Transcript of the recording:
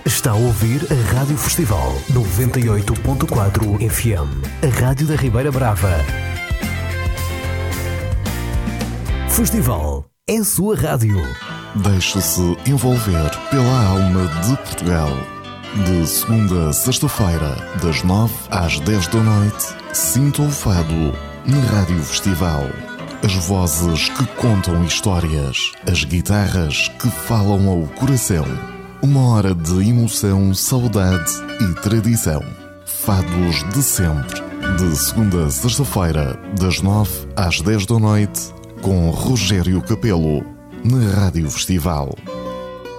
Está a ouvir a Rádio Festival 98.4 FM, a Rádio da Ribeira Brava. Festival é a sua rádio. Deixe-se envolver pela alma de Portugal. De segunda a sexta-feira, das 9 às 10 da noite, sinta o fado na Rádio Festival. As vozes que contam histórias, as guitarras que falam ao coração. Uma hora de emoção, saudade e tradição. Fados de sempre. De segunda a sexta-feira, das 9 às 10 da noite, com Rogério Capelo, na Rádio Festival.